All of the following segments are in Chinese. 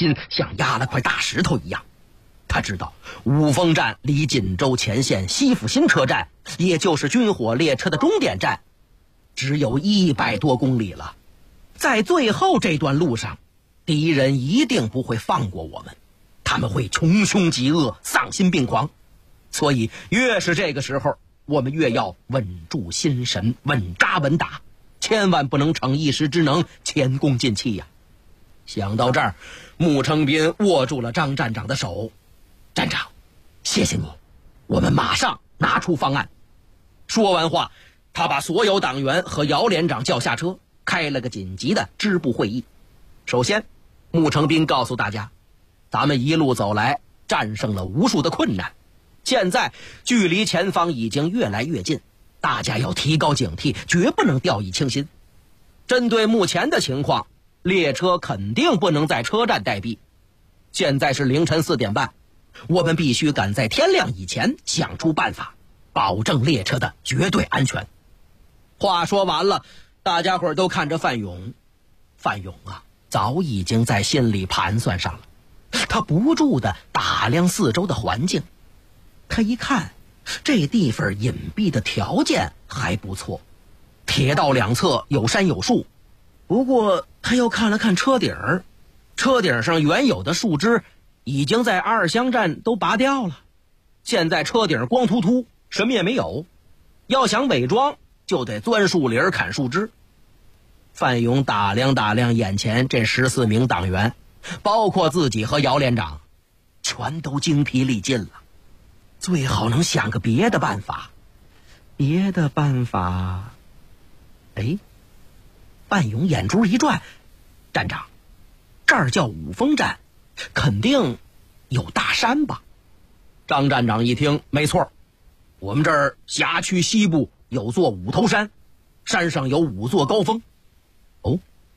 心像压了块大石头一样。他知道五峰站离锦州前线西府新车站，也就是军火列车的终点站，只有100多公里了。在最后这段路上，敌人一定不会放过我们，他们会穷凶极恶，丧心病狂。所以越是这个时候，我们越要稳住心神，稳扎稳打，千万不能逞一时之能，前功尽弃呀。想到这儿，穆成斌握住了张站长的手。站长，谢谢你，我们马上拿出方案。说完话，他把所有党员和姚连长叫下车，开了个紧急的支部会议。首先，穆成斌告诉大家，咱们一路走来，战胜了无数的困难，现在距离前方已经越来越近，大家要提高警惕，绝不能掉以轻心。针对目前的情况，列车肯定不能在车站待毙。现在是凌晨4点半，我们必须赶在天亮以前想出办法，保证列车的绝对安全。话说完了，大家伙儿都看着范勇。范勇啊，早已经在心里盘算上了。他不住地打量四周的环境，他一看这地方隐蔽的条件还不错，铁道两侧有山有树。不过他又看了看车顶儿，车顶上原有的树枝已经在二乡站都拔掉了，现在车顶光秃秃，什么也没有。要想伪装，就得钻树林砍树枝。范勇打量打量眼前这14名党员，包括自己和姚连长，全都精疲力尽了。最好能想个别的办法。别的办法？哎，范勇眼珠一转，站长，这儿叫五峰站，肯定有大山吧？张站长一听，没错，我们这儿辖区西部有座五头山，山上有5座高峰。哦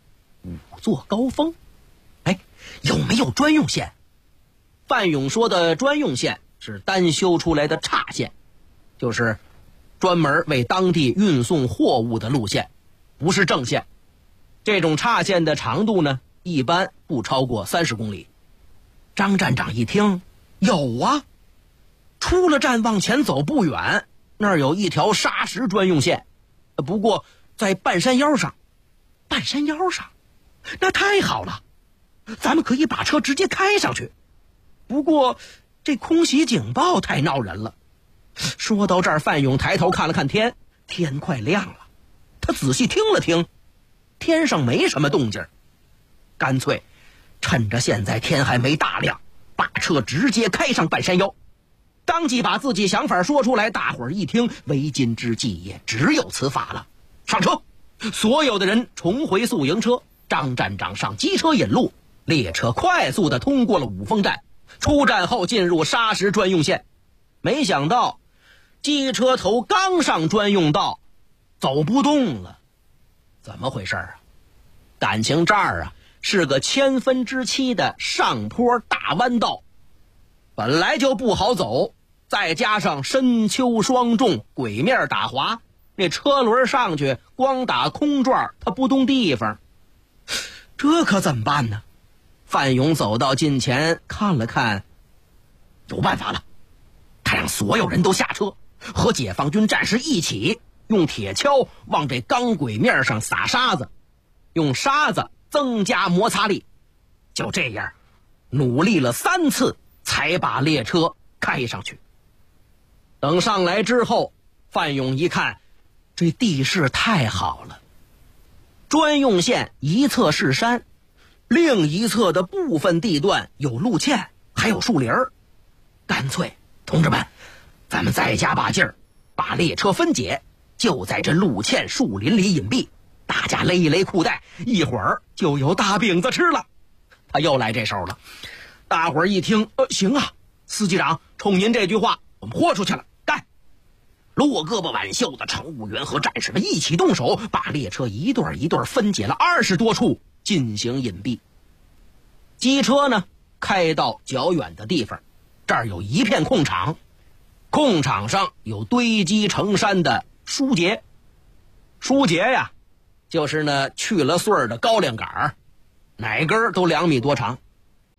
，5座高峰？哎，有没有专用线？范勇说的专用线是单修出来的岔线，就是专门为当地运送货物的路线，不是正线。这种岔线的长度呢，一般不超过30公里。张站长一听，有啊，出了站往前走不远，那儿有一条砂石专用线，不过在半山腰上。半山腰上？那太好了，咱们可以把车直接开上去。不过这空袭警报太闹人了。说到这儿，范勇抬头看了看天，天快亮了。他仔细听了听，天上没什么动静，干脆趁着现在天还没大亮，把车直接开上半山腰。当即把自己想法说出来，大伙儿一听，为今之计也只有此法了。上车！所有的人重回宿营车，张站长上机车引路，列车快速地通过了五峰站，出站后进入砂石专用线。没想到机车头刚上专用道，走不动了。怎么回事啊？感情这儿啊是个千分之7的上坡大弯道，本来就不好走，再加上深秋霜重，轨面打滑，那车轮上去光打空转，它不动地方。这可怎么办呢？范勇走到近前看了看，有办法了。他让所有人都下车，和解放军战士一起用铁锹往这钢轨面上撒沙子，用沙子增加摩擦力。就这样努力了3次才把列车开上去。等上来之后，范勇一看，这地势太好了，专用线一侧是山，另一侧的部分地段有路堑，还有树林儿。干脆，同志们，咱们再加把劲儿，把列车分解，就在这路堑树林里隐蔽，大家勒一勒裤带，一会儿就有大饼子吃了。他又来这手了。大伙儿一听，行啊，司机长，冲您这句话，我们豁出去了，干！落胳膊挽袖的乘务员和战士们一起动手，把列车一段一段分解了20多处，进行隐蔽。机车呢，开到较远的地方，这儿有一片空场，空场上有堆积成山的书节。书节呀，就是那去了穗儿的高粱杆儿，哪根都2米多长。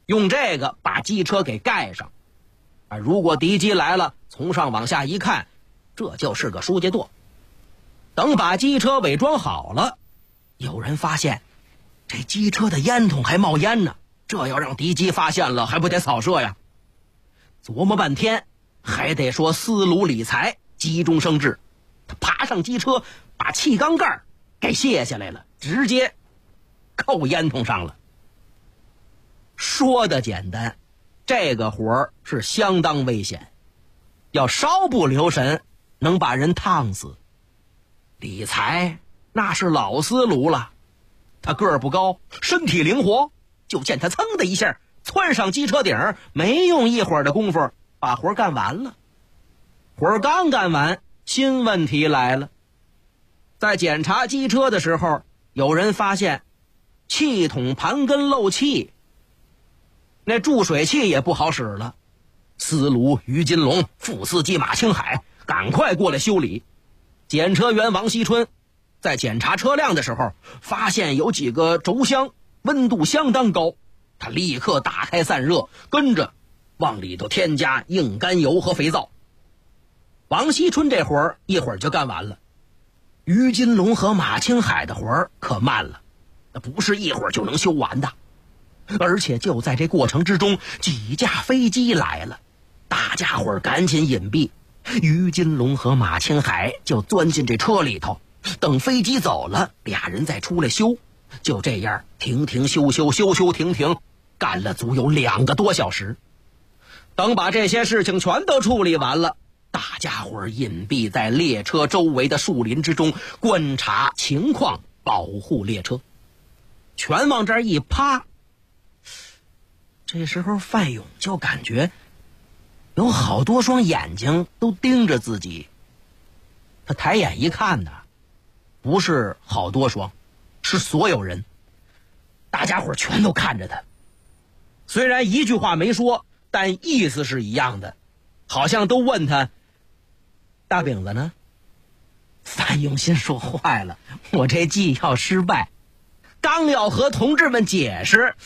用这个把机车给盖上。如果敌机来了，从上往下一看，这就是个书家垛。等把机车伪装好了，有人发现这机车的烟囱还冒烟呢，这要让敌机发现了，还不得扫射呀？琢磨半天，还得说思路理财，急中生智。他爬上机车，把气缸盖给卸下来了，直接扣烟囱上了。说的简单，这个活儿是相当危险，要稍不留神能把人烫死。理财那是老思路了，他个儿不高，身体灵活，就见他噌的一下窜上机车顶，没用一会儿的功夫把活干完了。活刚干完，新问题来了。在检查机车的时候，有人发现气筒盘根漏气，那注水器也不好使了。司卢、于金龙、副司机马青海赶快过来修理。检车员王锡春在检查车辆的时候，发现有几个轴箱温度相当高，他立刻打开散热，跟着往里头添加硬甘油和肥皂。王锡春这活儿一会儿就干完了，于金龙和马青海的活儿可慢了，那不是一会儿就能修完的。而且就在这过程之中，几架飞机来了，大家伙赶紧隐蔽。于金龙和马青海就钻进这车里头，等飞机走了，俩人再出来修。就这样停停休休，休休停停，干了足有2个多小时。等把这些事情全都处理完了，大家伙隐蔽在列车周围的树林之中，观察情况，保护列车。全往这儿一趴，这时候范勇就感觉有好多双眼睛都盯着自己。他抬眼一看呢，不是好多双，是所有人，大家伙全都看着他。虽然一句话没说，但意思是一样的，好像都问他大饼子呢。范勇心说坏了，我这计要失败，刚要和同志们解释，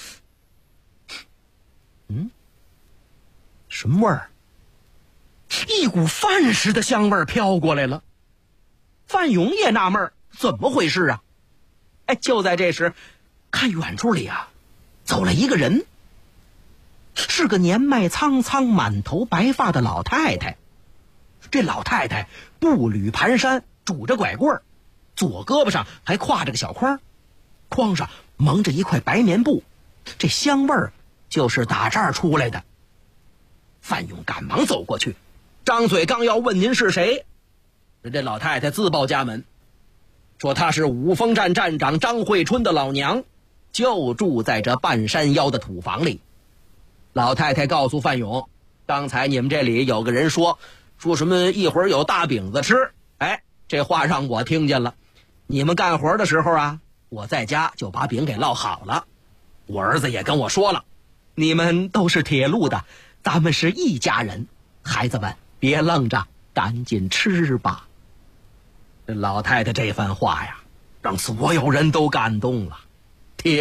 什么味儿？一股饭食的香味儿飘过来了。范勇也纳闷儿，怎么回事啊？就在这时，看远处里啊，走了一个人，是个年迈苍苍、满头白发的老太太。这老太太步履蹒跚，拄着拐棍儿，左胳膊上还挎着个小筐，筐上蒙着一块白棉布，这香味儿就是打这儿出来的。范勇赶忙走过去，张嘴刚要问您是谁，这老太太自报家门，说她是五峰站站长张惠春的老娘，就住在这半山腰的土房里。老太太告诉范勇，刚才你们这里有个人说什么一会儿有大饼子吃，这话让我听见了。你们干活的时候啊，我在家就把饼给烙好了。我儿子也跟我说了，你们都是铁路的，咱们是一家人，孩子们别愣着，赶紧吃吧。这老太太这番话呀，让所有人都感动了。